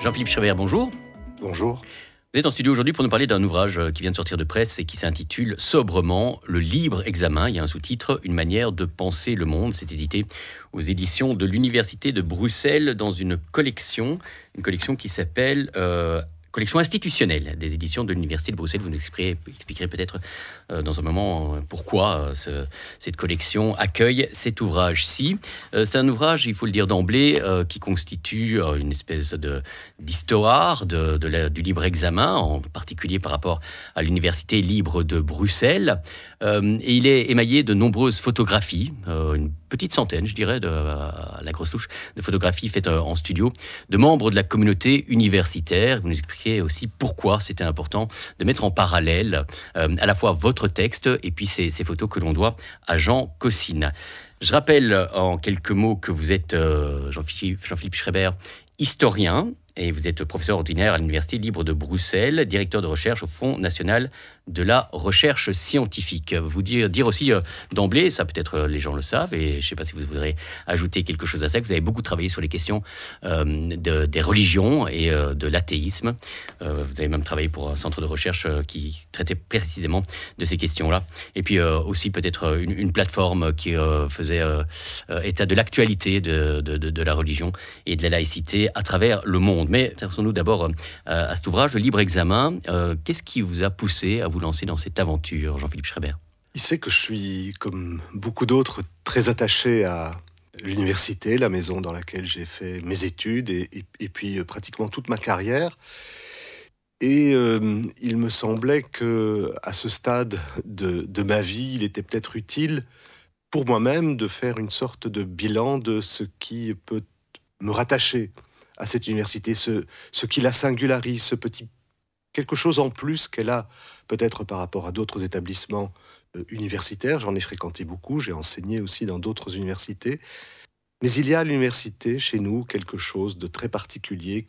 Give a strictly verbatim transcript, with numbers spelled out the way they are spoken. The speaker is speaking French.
Jean-Philippe Schreiber, bonjour. Bonjour. Vous êtes en studio aujourd'hui pour nous parler d'un ouvrage qui vient de sortir de presse et qui s'intitule sobrement Le libre examen. Il y a un sous-titre, Une manière de penser le monde. C'est édité aux éditions de l'Université de Bruxelles dans une collection, une collection qui s'appelle euh, collection institutionnelle des éditions de l'Université de Bruxelles. Vous nous expliquerez, expliquerez peut-être euh, dans un moment euh, pourquoi euh, ce, cette collection accueille cet ouvrage-ci. Euh, c'est un ouvrage, il faut le dire d'emblée, euh, qui constitue euh, une espèce de, d'histoire de, de la, du libre examen, en particulier par rapport à l'Université libre de Bruxelles. Euh, et il est émaillé de nombreuses photographies, euh, une petite centaine, je dirais, de, à la grosse touche, de photographies faites euh, en studio, de membres de la communauté universitaire. Vous nous expliquez aussi pourquoi c'était important de mettre en parallèle euh, à la fois votre texte et puis ces, ces photos que l'on doit à Jean Cossine. Je rappelle en quelques mots que vous êtes, euh, Jean-Philippe, Jean-Philippe Schreiber, historien, et vous êtes professeur ordinaire à l'Université libre de Bruxelles, directeur de recherche au Fonds national de la recherche scientifique. Vous dire, dire aussi euh, d'emblée, ça peut-être euh, les gens le savent, et je ne sais pas si vous voudrez ajouter quelque chose à ça, que vous avez beaucoup travaillé sur les questions euh, de, des religions et euh, de l'athéisme. Euh, vous avez même travaillé pour un centre de recherche euh, qui traitait précisément de ces questions-là. Et puis euh, aussi peut-être une, une plateforme qui euh, faisait euh, état de l'actualité de, de, de, de la religion et de la laïcité à travers le monde. Mais intéressons-nous d'abord euh, à cet ouvrage, Le libre examen. Euh, qu'est-ce qui vous a poussé à vous lancer dans cette aventure, Jean-Philippe Schreiber? Il se fait que je suis, comme beaucoup d'autres, très attaché à l'université, la maison dans laquelle j'ai fait mes études et, et, et puis euh, pratiquement toute ma carrière. Et euh, il me semblait que, à ce stade de, de ma vie, il était peut-être utile pour moi-même de faire une sorte de bilan de ce qui peut me rattacher à cette université, ce, ce qui la singularise, ce petit quelque chose en plus qu'elle a peut-être par rapport à d'autres établissements euh, universitaires. J'en ai fréquenté beaucoup, j'ai enseigné aussi dans d'autres universités. Mais il y a à l'université, chez nous, quelque chose de très particulier